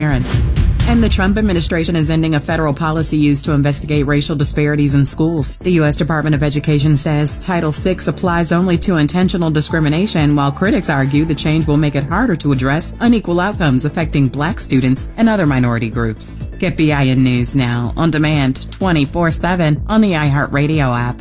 And the Trump administration is ending a federal policy used to investigate racial disparities in schools. The U.S. Department of Education says Title VI applies only to intentional discrimination, while critics argue the change will make it harder to address unequal outcomes affecting Black students and other minority groups. Get BIN News now, on demand, 24/7 on the iHeartRadio app.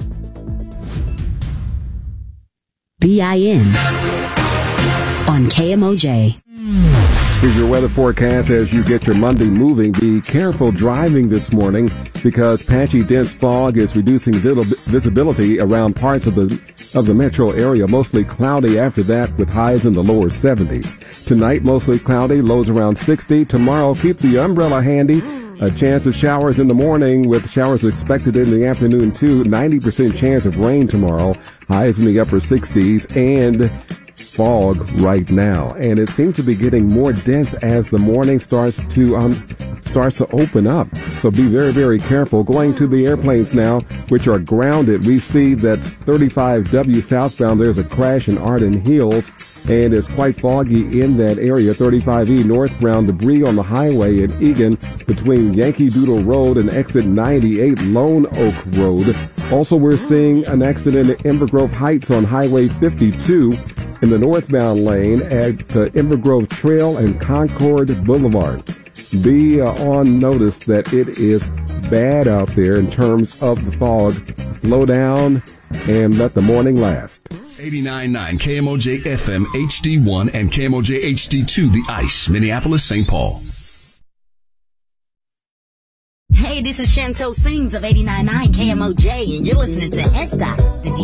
BIN on KMOJ. Here's your weather forecast as you get your Monday moving. Be careful driving this morning because patchy dense fog is reducing visibility around parts of the metro area. Mostly cloudy after that with highs in the lower 70s. Tonight, mostly cloudy, lows around 60. Tomorrow, keep the umbrella handy. A chance of showers in the morning with showers expected in the afternoon too. 90% chance of rain tomorrow. Highs in the upper 60s and fog right now, and it seems to be getting more dense as the morning starts to open up. So be very, very careful. Going to the airplanes now, which are grounded. We see that 35W southbound, there's a crash in Arden Hills, and it's quite foggy in that area. 35E northbound, debris on the highway in Egan between Yankee Doodle Road and exit 98 Lone Oak Road. Also, we're seeing an accident at Ember Grove Heights on Highway 52 in the northbound lane at Ember Grove Trail and Concord Boulevard. Be on notice that it is bad out there in terms of the fog. Slow down and let the morning last. 89.9 KMOJ FM HD1 and KMOJ HD2 The Ice, Minneapolis, St. Paul. Hey, this is Chantel Sings of 89.9 KMOJ, and you're listening to S. The